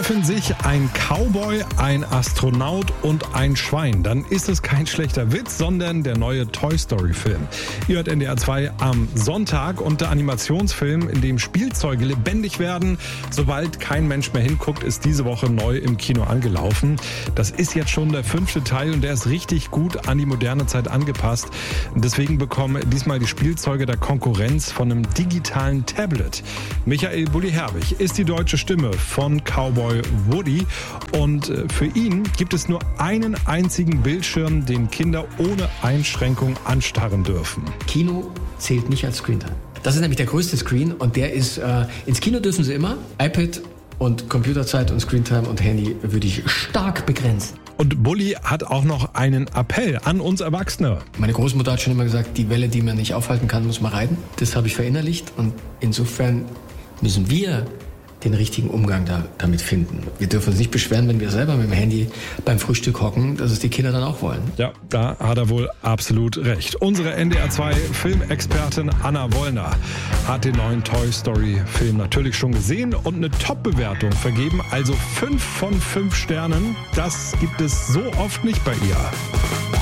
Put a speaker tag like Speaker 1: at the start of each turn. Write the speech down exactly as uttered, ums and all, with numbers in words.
Speaker 1: treffen sich ein Cowboy, ein Astronaut und ein Schwein. Dann ist es kein schlechter Witz, sondern der neue Toy Story Film. Ihr hört N D R zwei am Sonntag und der Animationsfilm, in dem Spielzeuge lebendig werden. Sobald kein Mensch mehr hinguckt, ist diese Woche neu im Kino angelaufen. Das ist jetzt schon der fünfte Teil und der ist richtig gut an die moderne Zeit angepasst. Deswegen bekommen diesmal die Spielzeuge der Konkurrenz von einem digitalen Tablet. Michael Bulli-Herbig ist die deutsche Stimme von Cowboy Woody und für ihn gibt es nur einen einzigen Bildschirm, den Kinder ohne Einschränkung anstarren dürfen.
Speaker 2: Kino zählt nicht als Screentime. Das ist nämlich der größte Screen und der ist, äh, ins Kino dürfen sie immer, iPad und Computerzeit und Screentime und Handy würde ich stark begrenzen.
Speaker 1: Und Bulli hat auch noch einen Appell an uns Erwachsene.
Speaker 2: Meine Großmutter hat schon immer gesagt, die Welle, die man nicht aufhalten kann, muss man reiten. Das habe ich verinnerlicht und insofern müssen wir den richtigen Umgang da, damit finden. Wir dürfen uns nicht beschweren, wenn wir selber mit dem Handy beim Frühstück hocken, dass es die Kinder dann auch wollen.
Speaker 1: Ja, da hat er wohl absolut recht. Unsere N D R zwei Filmexpertin Anna Wollner hat den neuen Toy Story Film natürlich schon gesehen und eine Top-Bewertung vergeben, also fünf von fünf Sternen. Das gibt es so oft nicht bei ihr.